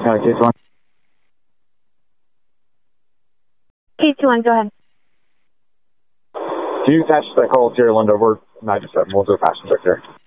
Case 1. Case 1, go ahead. Can you attach that call to your Linda? We're 97. We'll do a passenger here.